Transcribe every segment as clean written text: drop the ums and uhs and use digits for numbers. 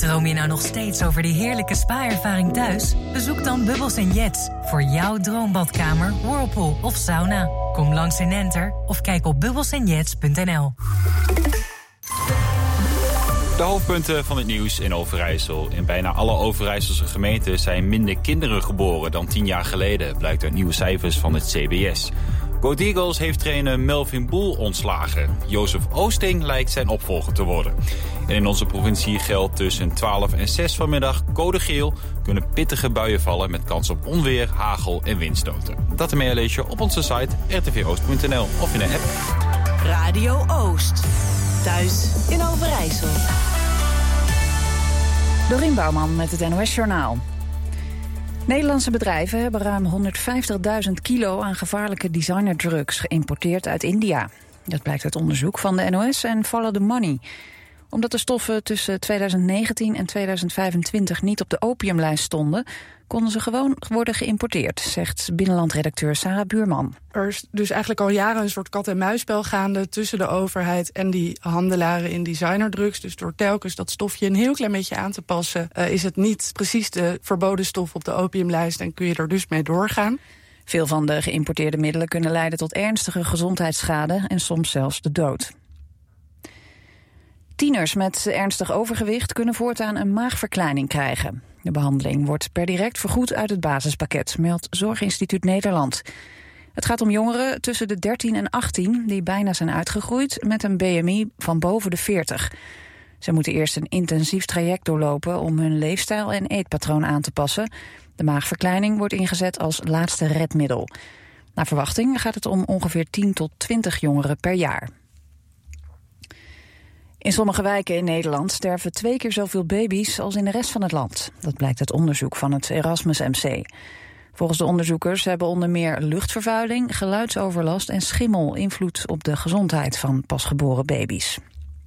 Droom je nou nog steeds over die heerlijke spa-ervaring thuis? Bezoek dan Bubbles & Jets voor jouw droombadkamer, whirlpool of sauna. Kom langs in Enter of kijk op bubbelsandjets.nl. De hoofdpunten van het nieuws in Overijssel. In bijna alle Overijsselse gemeenten zijn minder kinderen geboren dan 10 jaar geleden, blijkt uit nieuwe cijfers van het CBS. Go Eagles heeft trainer Melvin Boel ontslagen. Jozef Oosting lijkt zijn opvolger te worden. En in onze provincie geldt tussen 12 en 6 vanmiddag code geel. Kunnen pittige buien vallen met kans op onweer, hagel en windstoten. Dat en meer lees je op onze site rtvoost.nl of in de app. Radio Oost. Thuis in Overijssel. Dorien Bouwman met het NOS Journaal. Nederlandse bedrijven hebben ruim 150.000 kilo aan gevaarlijke designerdrugs geïmporteerd uit India. Dat blijkt uit onderzoek van de NOS en Follow the Money. Omdat de stoffen tussen 2019 en 2025 niet op de opiumlijst stonden, konden ze gewoon worden geïmporteerd, zegt binnenlandredacteur Sarah Buurman. Er is dus eigenlijk al jaren een soort kat-en-muisspel gaande tussen de overheid en die handelaren in designerdrugs. Dus door telkens dat stofje een heel klein beetje aan te passen, is het niet precies de verboden stof op de opiumlijst en kun je er dus mee doorgaan. Veel van de geïmporteerde middelen kunnen leiden tot ernstige gezondheidsschade en soms zelfs de dood. Tieners met ernstig overgewicht kunnen voortaan een maagverkleining krijgen. De behandeling wordt per direct vergoed uit het basispakket, meldt Zorginstituut Nederland. Het gaat om jongeren tussen de 13 en 18 die bijna zijn uitgegroeid met een BMI van boven de 40. Ze moeten eerst een intensief traject doorlopen om hun leefstijl en eetpatroon aan te passen. De maagverkleining wordt ingezet als laatste redmiddel. Naar verwachting gaat het om ongeveer 10 tot 20 jongeren per jaar. In sommige wijken in Nederland sterven 2 keer zoveel baby's als in de rest van het land. Dat blijkt uit onderzoek van het Erasmus MC. Volgens de onderzoekers hebben onder meer luchtvervuiling, geluidsoverlast en schimmel invloed op de gezondheid van pasgeboren baby's.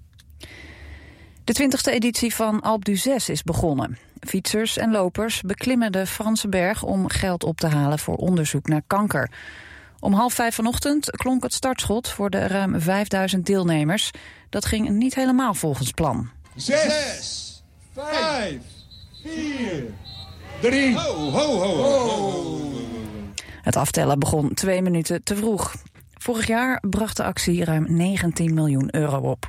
De 20e editie van Alpe d'Huez is begonnen. Fietsers en lopers beklimmen de Franse berg om geld op te halen voor onderzoek naar kanker. Om 4:30 vanochtend klonk het startschot voor de ruim 5000 deelnemers. Dat ging niet helemaal volgens plan. 6, 5, 4, 3, ho, ho, ho, ho. Het aftellen begon 2 minuten te vroeg. Vorig jaar bracht de actie ruim 19 miljoen euro op.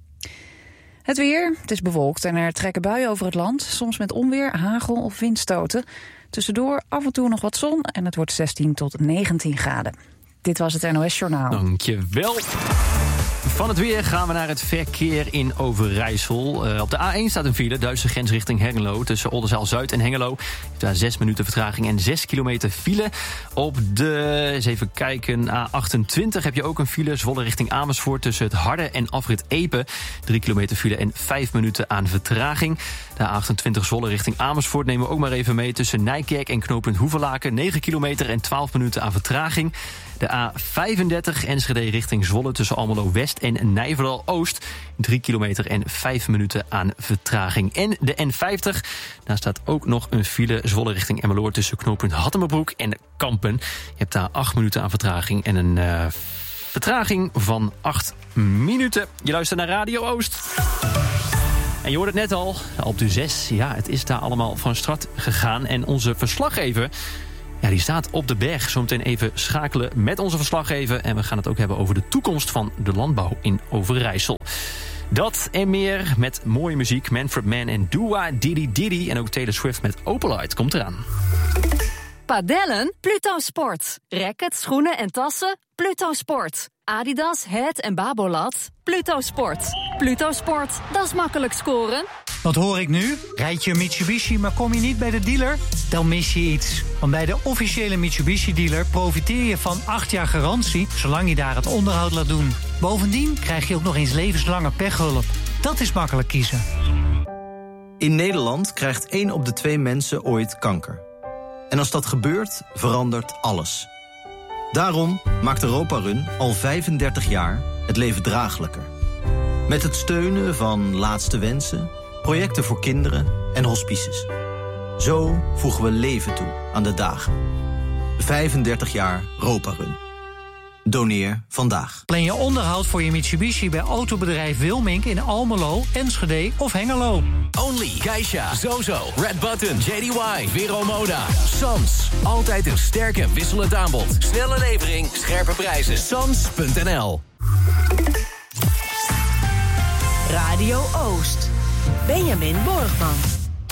Het weer, het is bewolkt en er trekken buien over het land. Soms met onweer, hagel of windstoten. Tussendoor af en toe nog wat zon en het wordt 16 tot 19 graden. Dit was het NOS Journaal. Dankjewel. Van het weer gaan we naar het verkeer in Overijssel. Op de A1 staat een file, Duitse grens richting Hengelo. Tussen Oldenzaal-Zuid en Hengelo. Daar 6 minuten vertraging en 6 kilometer file. Op de, eens even kijken, A28 heb je ook een file. Zwolle richting Amersfoort tussen het Harde en afrit Epe. 3 kilometer file en 5 minuten aan vertraging. De A28 Zwolle richting Amersfoort nemen we ook maar even mee. Tussen Nijkerk en knooppunt Hoevelaken. 9 kilometer en 12 minuten aan vertraging. De A35 Enschede richting Zwolle tussen Almelo West en Nijverdal Oost. 3 kilometer en 5 minuten aan vertraging. En de N50, daar staat ook nog een file Zwolle richting Emmeloord tussen knooppunt Hattemerbroek en Kampen. Je hebt daar 8 minuten aan vertraging en een vertraging van 8 minuten. Je luistert naar Radio Oost. En je hoort het net al, op de 6, ja, het is daar allemaal van start gegaan. En onze verslaggever, ja, die staat op de berg. Zometeen even schakelen met onze verslaggever. En we gaan het ook hebben over de toekomst van de landbouw in Overijssel. Dat en meer met mooie muziek. Manfred Mann en Dua Diddy Diddy. En ook Taylor Swift met Opalite komt eraan. Padellen? Pluto Sport. Rackets, schoenen en tassen? Pluto Sport. Adidas, Head en Babolat? Pluto Sport. Pluto Sport, dat is makkelijk scoren. Wat hoor ik nu? Rijd je een Mitsubishi, maar kom je niet bij de dealer? Dan mis je iets. Want bij de officiële Mitsubishi-dealer profiteer je van 8 jaar garantie, zolang je daar het onderhoud laat doen. Bovendien krijg je ook nog eens levenslange pechhulp. Dat is makkelijk kiezen. In Nederland krijgt 1 op de 2 mensen ooit kanker. En als dat gebeurt, verandert alles. Daarom maakt Europa Run al 35 jaar het leven draaglijker. Met het steunen van Laatste Wensen, projecten voor kinderen en hospices. Zo voegen we leven toe aan de dagen. 35 jaar Europa Run. Doneer vandaag. Plan je onderhoud voor je Mitsubishi bij autobedrijf Wilmink in Almelo, Enschede of Hengelo. Only, Geisha, Zozo, Red Button, JDY, Vero Moda, Sans. Altijd een sterk en wisselend aanbod. Snelle levering, scherpe prijzen. Sans.nl. Radio Oost. Benjamin Borgman.